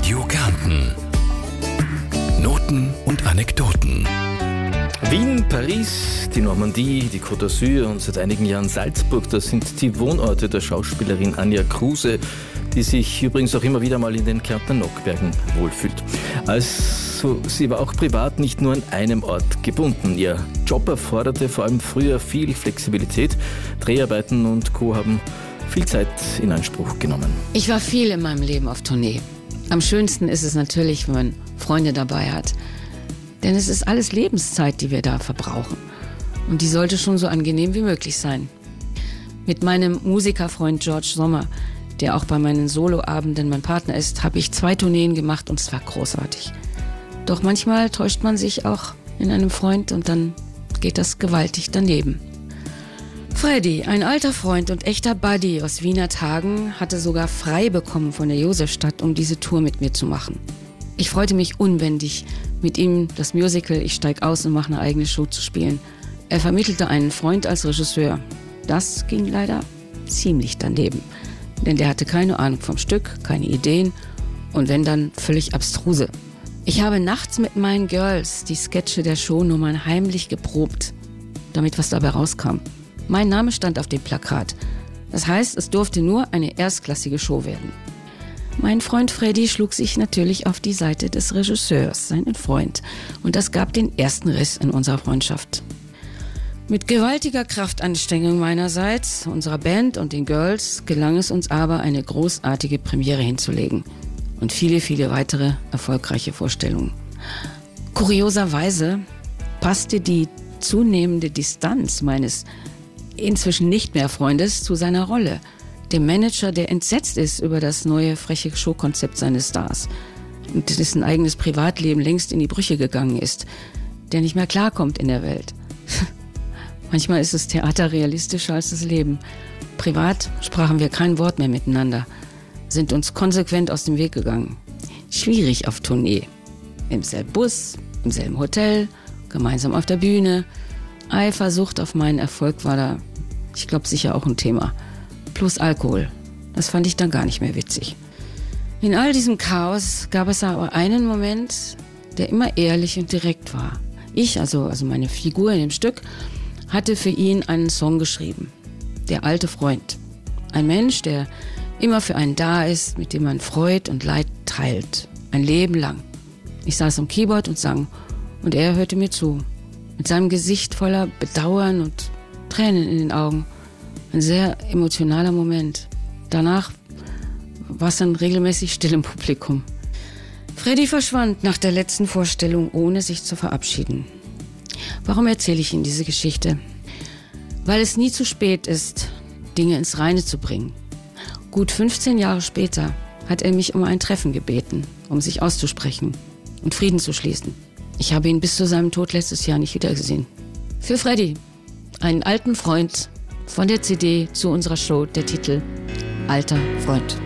Radio Kärnten. Noten und Anekdoten. Wien, Paris, die Normandie, die Côte d'Azur und seit einigen Jahren Salzburg, das sind die Wohnorte der Schauspielerin Anja Kruse, die sich übrigens auch immer wieder mal in den Kärntner Nockbergen wohlfühlt. Also, sie war auch privat nicht nur an einem Ort gebunden. Ihr Job erforderte vor allem früher viel Flexibilität. Dreharbeiten und Co. haben viel Zeit in Anspruch genommen. Ich war viel in meinem Leben auf Tournee. Am schönsten ist es natürlich, wenn man Freunde dabei hat. Denn es ist alles Lebenszeit, die wir da verbrauchen. Und die sollte schon so angenehm wie möglich sein. Mit meinem Musikerfreund George Sommer, der auch bei meinen Soloabenden mein Partner ist, habe ich 2 Tourneen gemacht und es war großartig. Doch manchmal täuscht man sich auch in einem Freund und dann geht das gewaltig daneben. Freddy, ein alter Freund und echter Buddy aus Wiener Tagen, hatte sogar frei bekommen von der Josefstadt, um diese Tour mit mir zu machen. Ich freute mich unbändig, mit ihm das Musical Ich steig aus und mache eine eigene Show zu spielen. Er vermittelte einen Freund als Regisseur. Das ging leider ziemlich daneben, denn der hatte keine Ahnung vom Stück, keine Ideen und wenn dann völlig abstruse. Ich habe nachts mit meinen Girls die Sketche der Shownummern heimlich geprobt, damit was dabei rauskam. Mein Name stand auf dem Plakat. Das heißt, es durfte nur eine erstklassige Show werden. Mein Freund Freddy schlug sich natürlich auf die Seite des Regisseurs, seinen Freund. Und das gab den ersten Riss in unserer Freundschaft. Mit gewaltiger Kraftanstrengung meinerseits, unserer Band und den Girls, gelang es uns aber, eine großartige Premiere hinzulegen. Und viele, viele weitere erfolgreiche Vorstellungen. Kurioserweise passte die zunehmende Distanz meines inzwischen nicht mehr Freundes zu seiner Rolle. Dem Manager, der entsetzt ist über das neue freche Showkonzept seines Stars und dessen eigenes Privatleben längst in die Brüche gegangen ist, der nicht mehr klarkommt in der Welt. Manchmal ist das Theater realistischer als das Leben. Privat sprachen wir kein Wort mehr miteinander, sind uns konsequent aus dem Weg gegangen. Schwierig auf Tournee. Im selben Bus, im selben Hotel, gemeinsam auf der Bühne. Eifersucht auf meinen Erfolg war da, ich glaube, sicher auch ein Thema. Plus Alkohol. Das fand ich dann gar nicht mehr witzig. In all diesem Chaos gab es aber einen Moment, der immer ehrlich und direkt war. Ich, also meine Figur in dem Stück, hatte für ihn einen Song geschrieben. Der alte Freund. Ein Mensch, der immer für einen da ist, mit dem man Freud und Leid teilt. Ein Leben lang. Ich saß am Keyboard und sang und er hörte mir zu. Mit seinem Gesicht voller Bedauern und Tränen in den Augen. Ein sehr emotionaler Moment. Danach war es dann regelmäßig still im Publikum. Freddy verschwand nach der letzten Vorstellung, ohne sich zu verabschieden. Warum erzähle ich Ihnen diese Geschichte? Weil es nie zu spät ist, Dinge ins Reine zu bringen. Gut 15 Jahre später hat er mich um ein Treffen gebeten, um sich auszusprechen und Frieden zu schließen. Ich habe ihn bis zu seinem Tod letztes Jahr nicht wiedergesehen. Für Freddy, einen alten Freund, von der CD zu unserer Show, der Titel Alter Freund.